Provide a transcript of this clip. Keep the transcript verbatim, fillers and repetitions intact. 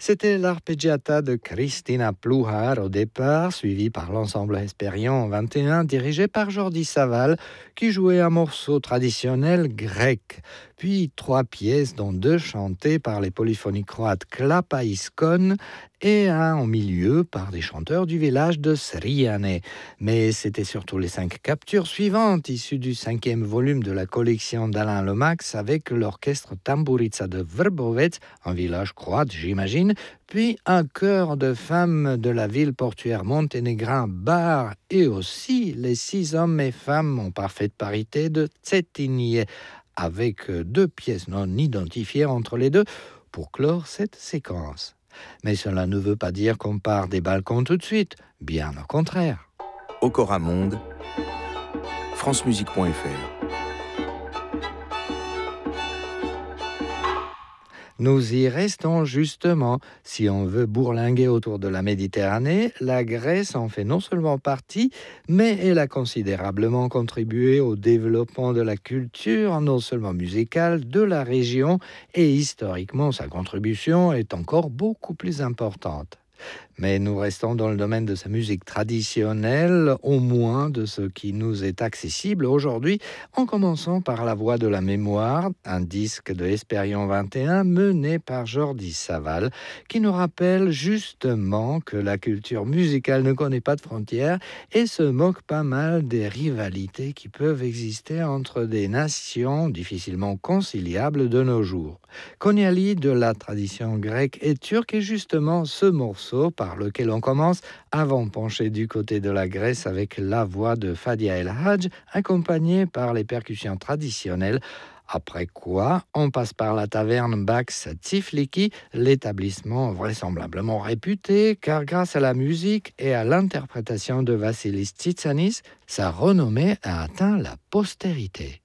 C'était l'arpeggiata de Cristina Pluhar au départ, suivi par l'ensemble Hespérion vingt et un, dirigé par Jordi Savall, qui jouait un morceau traditionnel grec. Puis trois pièces, dont deux chantées par les polyphonies croates Klapa Iskon et un en milieu par des chanteurs du village de Srijane. Mais c'était surtout les cinq captures suivantes, issues du cinquième volume de la collection d'Alain Lomax, avec l'orchestre Tamburica de Vrbovec, un village croate, j'imagine, puis un chœur de femmes de la ville portuaire monténégrin Bar, et aussi les six hommes et femmes en parfaite parité de Cetinje, avec deux pièces non identifiées entre les deux, pour clore cette séquence. Mais cela ne veut pas dire qu'on part des balcons tout de suite, bien au contraire. Okora Monde, francemusique point f r. Nous y restons justement. Si on veut bourlinguer autour de la Méditerranée, la Grèce en fait non seulement partie, mais elle a considérablement contribué au développement de la culture, non seulement musicale, de la région, et historiquement sa contribution est encore beaucoup plus importante. Mais nous restons dans le domaine de sa musique traditionnelle, au moins de ce qui nous est accessible aujourd'hui, en commençant par La Voix de la Mémoire, un disque de Hespérion vingt et un mené par Jordi Savall, qui nous rappelle justement que la culture musicale ne connaît pas de frontières et se moque pas mal des rivalités qui peuvent exister entre des nations difficilement conciliables de nos jours. Konyali de la tradition grecque et turque est justement ce morceau par lequel on commence, avant penché du côté de la Grèce avec la voix de Fadia El Hadj, accompagnée par les percussions traditionnelles. Après quoi, on passe par la taverne Bax Tifliki, l'établissement vraisemblablement réputé, car grâce à la musique et à l'interprétation de Vassilis Tsitsanis, sa renommée a atteint la postérité.